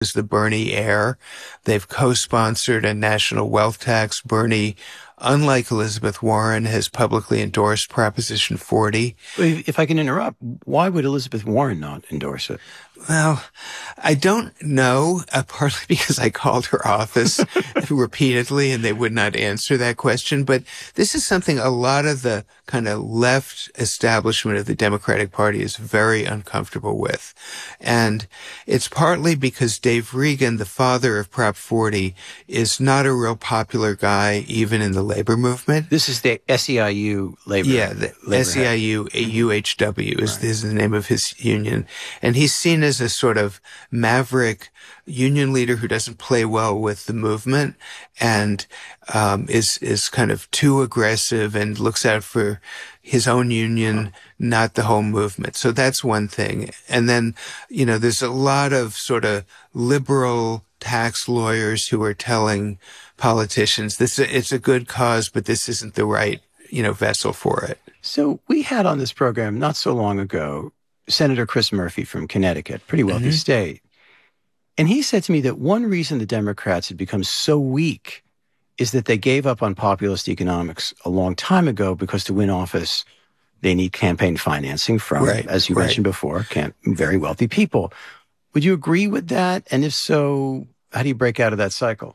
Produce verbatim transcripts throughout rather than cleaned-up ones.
is the Bernie heir. They've co-sponsored a national wealth tax. Bernie, unlike Elizabeth Warren, has publicly endorsed Proposition forty. If I can interrupt, why would Elizabeth Warren not endorse it? Well, I don't know, uh, partly because I called her office repeatedly and they would not answer that question. But this is something a lot of the kind of left establishment of the Democratic Party is very uncomfortable with. And it's partly because Dave Regan, the father of Prop forty, is not a real popular guy, even in the labor movement. This is the S E I U labor. Yeah, the S E I U U H W is, right. is the name of his union. And he's seen as a sort of maverick union leader who doesn't play well with the movement and um, is is kind of too aggressive and looks out for his own union, not the whole movement. So that's one thing. And then, you know, there's a lot of sort of liberal tax lawyers who are telling politicians this it's a good cause, but this isn't the right, you know, vessel for it. So we had on this program not so long ago Senator Chris Murphy from Connecticut, pretty wealthy mm-hmm. state. And he said to me that one reason the Democrats had become so weak is that they gave up on populist economics a long time ago because to win office, they need campaign financing from, right, as you right. mentioned before, can, very wealthy people. Would you agree with that? And if so, how do you break out of that cycle?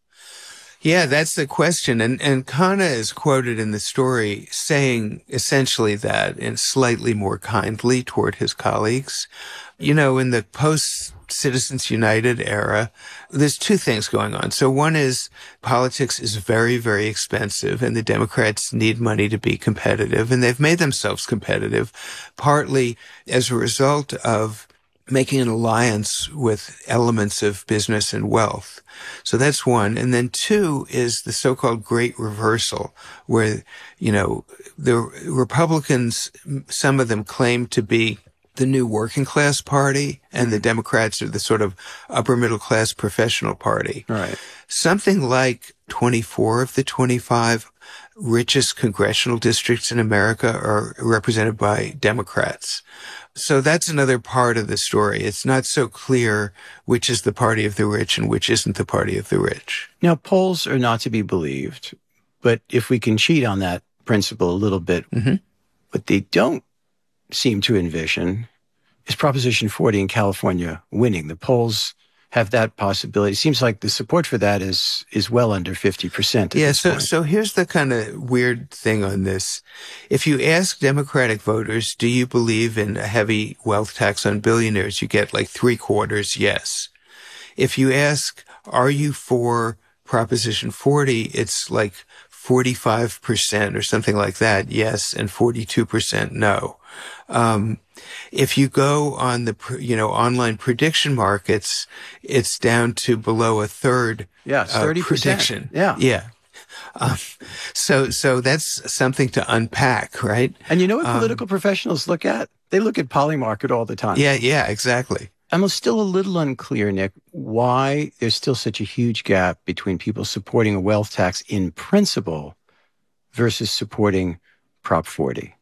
Yeah, that's the question. And, and Khanna is quoted in the story saying essentially that and slightly more kindly toward his colleagues. You know, in the post-Citizens United era, there's two things going on. So one is politics is very, very expensive and the Democrats need money to be competitive, and they've made themselves competitive partly as a result of making an alliance with elements of business and wealth. So that's one. And then two is the so-called Great Reversal, where, you know, the Republicans, some of them claim to be the new working class party, and the Democrats are the sort of upper middle class professional party. Right. Something like twenty-four of the twenty-five richest congressional districts in America are represented by Democrats. So that's another part of the story. It's not so clear which is the party of the rich and which isn't the party of the rich. Now, polls are not to be believed, but if we can cheat on that principle a little bit, mm-hmm. what they don't seem to envision is Proposition forty in California winning. The polls have that possibility. It seems like the support for that is is well under fifty percent. Yeah, so point. so here's the kind of weird thing on this. If you ask Democratic voters, do you believe in a heavy wealth tax on billionaires, you get like three quarters yes. If you ask, are you for Proposition forty, it's like forty-five percent or something like that, yes, and forty-two percent no. Um, if you go on the, you know, online prediction markets, it's down to below a third yeah, thirty percent. Uh, prediction. Yeah. Yeah. Um, so, so that's something to unpack, right? And you know what um, political professionals look at? They look at Polymarket all the time. Yeah, yeah, exactly. I'm still a little unclear, Nick, why there's still such a huge gap between people supporting a wealth tax in principle versus supporting Prop forty.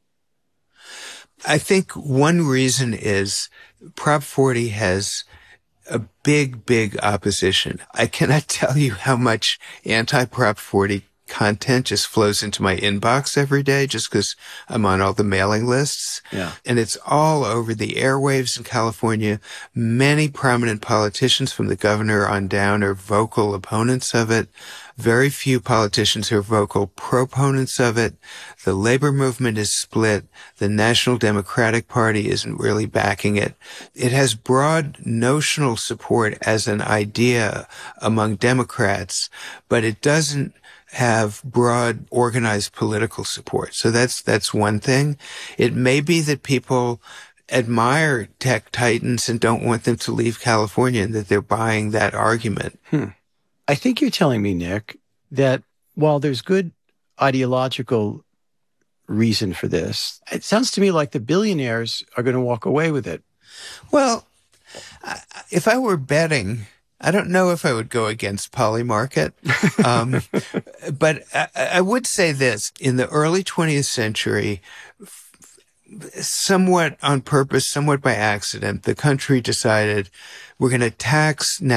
I think one reason is Prop forty has a big, big opposition. I cannot tell you how much anti-Prop forty content just flows into my inbox every day just because I'm on all the mailing lists. Yeah. And it's all over the airwaves in California. Many prominent politicians from the governor on down are vocal opponents of it. Very few politicians are vocal proponents of it. The labor movement is split. The National Democratic Party isn't really backing it. It has broad notional support as an idea among Democrats, but it doesn't have broad organized political support. So that's, that's one thing. It may be that people admire tech titans and don't want them to leave California and that they're buying that argument. Hmm. I think you're telling me, Nick, that while there's good ideological reason for this, it sounds to me like the billionaires are going to walk away with it. Well, if I were betting, I don't know if I would go against Polymarket, um, but I, I would say this. In the early twentieth century, somewhat on purpose, somewhat by accident, the country decided we're going to tax